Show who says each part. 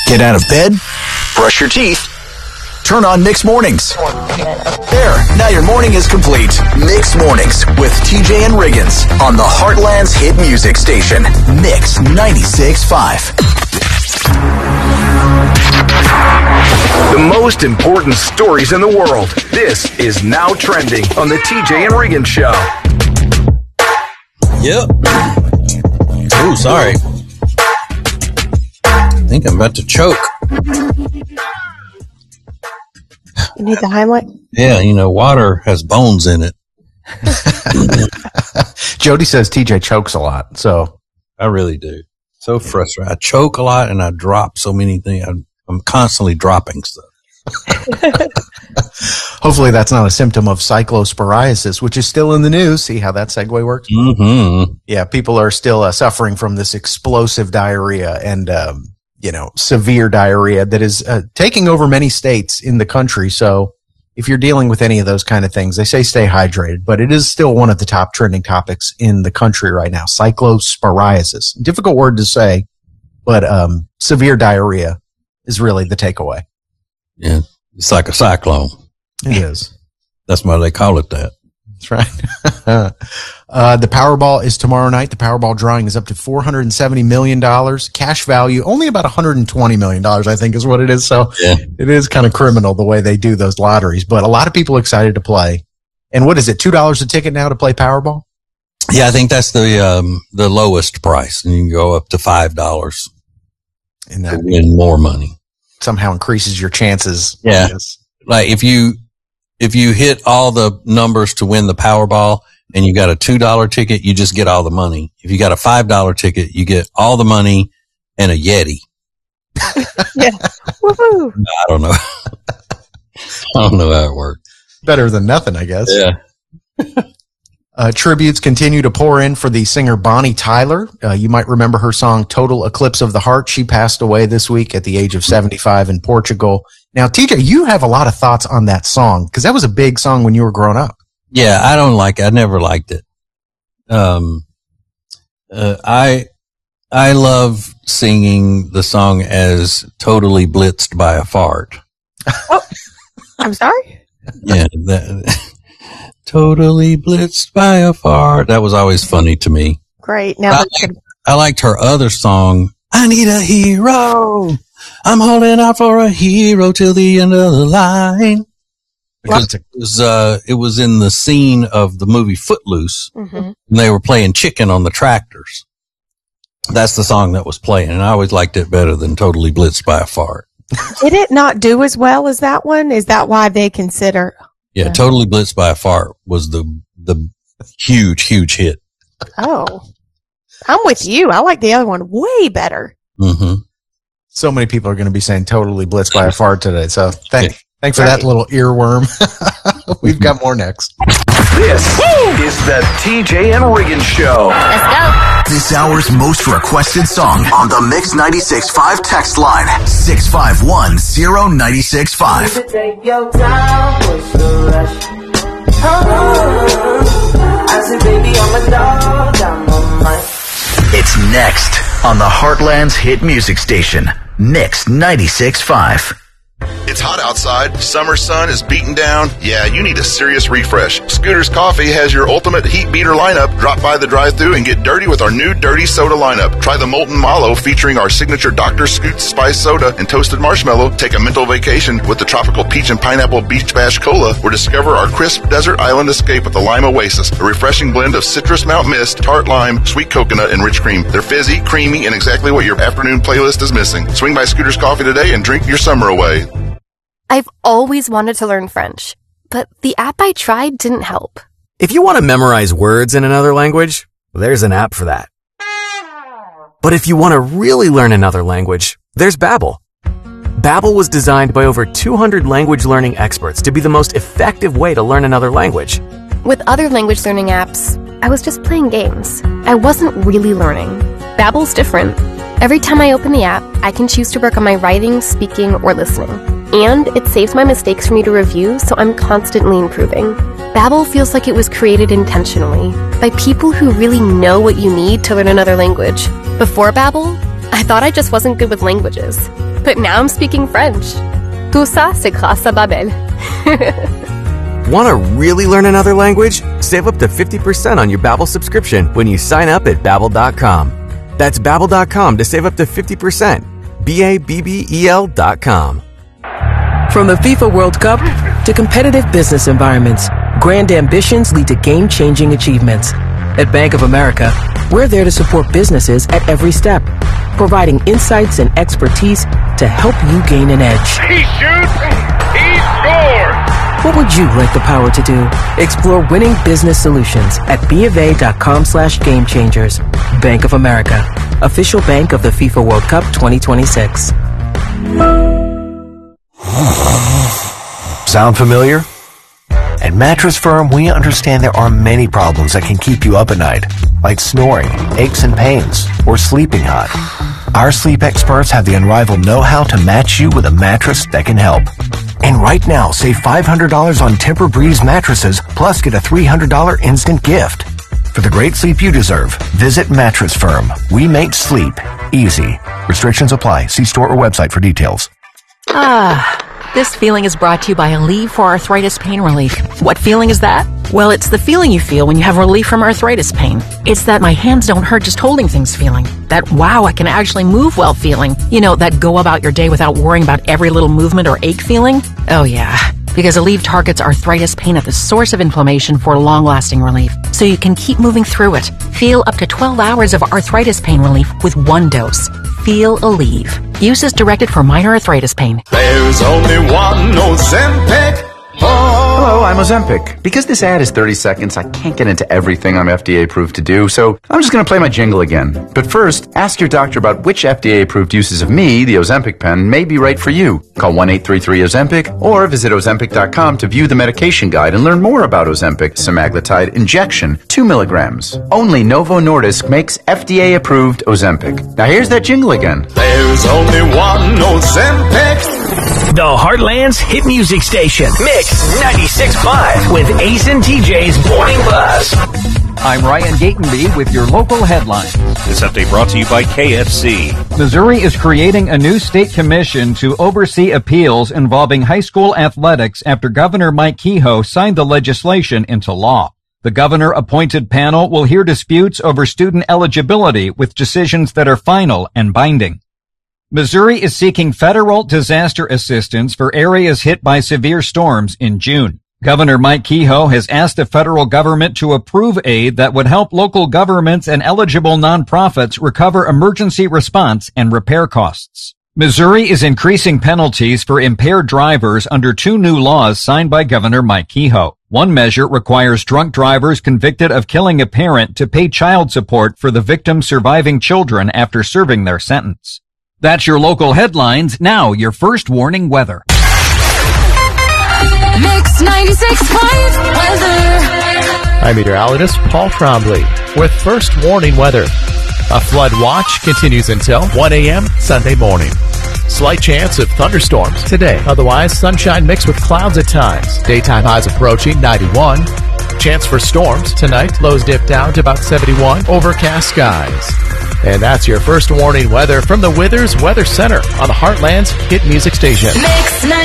Speaker 1: Get out of bed, brush your teeth, turn on Mixed Mornings. There, now your morning is complete. Mixed Mornings with TJ and Riggins on the Heartland's hit music station, Mix 96.5. The most important stories in the world. This is Now Trending on the TJ and Riggins Show.
Speaker 2: Yep. Oh, sorry. I think I'm about to choke.
Speaker 3: You need the Heimlich?
Speaker 2: Yeah, water has bones in it.
Speaker 4: Jody says TJ chokes a lot, so.
Speaker 2: I really do. So frustrated. I choke a lot and I drop so many things. I'm constantly dropping stuff.
Speaker 4: Hopefully that's not a symptom of cyclosporiasis, which is still in the news. See how that segue works?
Speaker 2: Mm-hmm.
Speaker 4: Yeah, people are still suffering from this explosive diarrhea and, severe diarrhea that is taking over many states in the country. So if you're dealing with any of those kind of things, they say stay hydrated, but it is still one of the top trending topics in the country right now. Cyclosporiasis. Difficult word to say, but severe diarrhea is really the takeaway.
Speaker 2: Yeah, it's like a cyclone.
Speaker 4: It is.
Speaker 2: That's why they call it that.
Speaker 4: That's right. The Powerball is tomorrow night. The Powerball drawing is up to $470 million. Cash value, only about $120 million, I think is what it is. So
Speaker 2: yeah. It
Speaker 4: is kind of criminal the way they do those lotteries, but a lot of people excited to play. And what is it, $2 a ticket now to play Powerball?
Speaker 2: Yeah, I think that's the lowest price, and you can go up to $5
Speaker 4: and that
Speaker 2: to win more money.
Speaker 4: Somehow increases your chances.
Speaker 2: Yeah. Like if you hit all the numbers to win the Powerball and you got a $2 ticket, you just get all the money. If you got a $5 ticket, you get all the money and a Yeti.
Speaker 3: Yeah. Woohoo.
Speaker 2: I don't know. I don't know how it works.
Speaker 4: Better than nothing, I guess.
Speaker 2: Yeah.
Speaker 4: Tributes continue to pour in for the singer Bonnie Tyler. You might remember her song Total Eclipse of the Heart. She passed away this week at the age of 75 in Portugal. Now, TJ, you have a lot of thoughts on that song because that was a big song when you were growing up.
Speaker 2: Yeah, I don't like it. I never liked it. I love singing the song as totally blitzed by a fart.
Speaker 3: Oh, I'm sorry?
Speaker 2: Yeah, totally blitzed by a fart. That was always funny to me.
Speaker 3: Great. Now
Speaker 2: I liked her other song, I Need a Hero. I'm holding out for a hero till the end of the line. Because it was in the scene of the movie Footloose. Mm-hmm. And they were playing chicken on the tractors. That's the song that was playing, and I always liked it better than Totally Blitzed by a Fart.
Speaker 3: Did it not do as well as that one? Is that why they consider?
Speaker 2: Yeah, Totally Blitzed by a Fart was the huge hit.
Speaker 3: Oh, I'm with you. I like the other one way better.
Speaker 2: Mm-hmm.
Speaker 4: So many people are going to be saying Totally Blitzed by a Fart today. So thanks for that little earworm. We've got more next.
Speaker 1: This is the TJ and Riggins Show.
Speaker 5: Let's go.
Speaker 1: This hour's most requested song on the Mix 96.5 text line, 651-0965.
Speaker 6: Take your time, what's the rush? I said, baby, I'm a dog, I'm on my...
Speaker 1: It's next on the Heartland's hit music station, Mix 96.5.
Speaker 7: It's hot outside. Summer sun is beating down. Yeah, you need a serious refresh. Scooter's Coffee has your ultimate heat beater lineup. Drop by the drive-thru and get dirty with our new Dirty Soda lineup. Try the Molten Mallow featuring our signature Dr. Scoot Spice Soda and toasted marshmallow. Take a mental vacation with the tropical peach and pineapple Beach Bash Cola, or discover our crisp desert island escape with the Lime Oasis, a refreshing blend of citrus Mount Mist, tart lime, sweet coconut, and rich cream. They're fizzy, creamy, and exactly what your afternoon playlist is missing. Swing by Scooter's Coffee today and drink your summer away.
Speaker 5: I've always wanted to learn French, but the app I tried didn't help.
Speaker 8: If you want to memorize words in another language, there's an app for that. But if you want to really learn another language, there's Babbel. Babbel was designed by over 200 language learning experts to be the most effective way to learn another language.
Speaker 5: With other language learning apps, I was just playing games. I wasn't really learning. Babbel's different. Every time I open the app, I can choose to work on my writing, speaking, or listening. And it saves my mistakes for me to review, so I'm constantly improving. Babbel feels like it was created intentionally by people who really know what you need to learn another language. Before Babbel, I thought I just wasn't good with languages, but now I'm speaking French. Tout ça, c'est grâce à Babbel.
Speaker 8: Want to really learn another language? Save up to 50% on your Babbel subscription when you sign up at Babbel.com. That's Babbel.com to save up to 50%. Babbel.com.
Speaker 9: From the FIFA World Cup to competitive business environments, grand ambitions lead to game-changing achievements. At Bank of America, we're there to support businesses at every step, providing insights and expertise to help you gain an edge.
Speaker 10: He shoots, he scores!
Speaker 9: What would you like the power to do? Explore winning business solutions at BofA.com/gamechangers. Bank of America, official bank of the FIFA World Cup 2026.
Speaker 11: Sound familiar? At Mattress Firm, we understand there are many problems that can keep you up at night, like snoring, aches and pains, or sleeping hot. Our sleep experts have the unrivaled know-how to match you with a mattress that can help. And right now, save $500 on Tempur-Breeze mattresses, plus get a $300 instant gift. For the great sleep you deserve, visit Mattress Firm. We make sleep easy. Restrictions apply. See store or website for details.
Speaker 12: This feeling is brought to you by Aleve for arthritis pain relief. What feeling is that? Well, it's the feeling you feel when you have relief from arthritis pain. It's that my hands don't hurt just holding things feeling. That wow, I can actually move well feeling. You know, that go about your day without worrying about every little movement or ache feeling. Oh yeah, because Aleve targets arthritis pain at the source of inflammation for long-lasting relief, so you can keep moving through it. Feel up to 12 hours of arthritis pain relief with one dose. Feel Aleve. Use as directed for minor arthritis pain.
Speaker 13: There's only one Ozempic. Hello, I'm Ozempic. Because this ad is 30 seconds, I can't get into everything I'm FDA approved to do, so I'm just going to play my jingle again. But first, ask your doctor about which FDA approved uses of me, the Ozempic pen, may be right for you. Call 1-833-OZEMPIC or visit Ozempic.com to view the medication guide and learn more about Ozempic semaglutide injection, 2 milligrams. Only Novo Nordisk makes FDA approved Ozempic. Now here's that jingle again. There's only one Ozempic.
Speaker 14: The Heartland's hit music station, Mix 96.5 with Ace and TJ's Morning Buzz.
Speaker 15: I'm Ryan Gatenby with your local headlines.
Speaker 16: This update brought to you by KFC.
Speaker 15: Missouri is creating a new state commission to oversee appeals involving high school athletics after Governor Mike Kehoe signed the legislation into law. The governor-appointed panel will hear disputes over student eligibility with decisions that are final and binding. Missouri is seeking federal disaster assistance for areas hit by severe storms in June. Governor Mike Kehoe has asked the federal government to approve aid that would help local governments and eligible nonprofits recover emergency response and repair costs. Missouri is increasing penalties for impaired drivers under 2 new laws signed by Governor Mike Kehoe. One measure requires drunk drivers convicted of killing a parent to pay child support for the victim's surviving children after serving their sentence. That's your local headlines. Now, your first warning weather.
Speaker 17: Mix 96.5 weather.
Speaker 18: I'm meteorologist Paul Trombley with first warning weather. A flood watch continues until 1 a.m. Sunday morning. Slight chance of thunderstorms today. Otherwise, sunshine mixed with clouds at times. Daytime highs approaching 91. Chance for storms tonight. Lows dip down to about 71. Overcast skies. And that's your first warning weather from the Withers Weather Center on the Heartland's hit music station.
Speaker 17: Mix 96.5.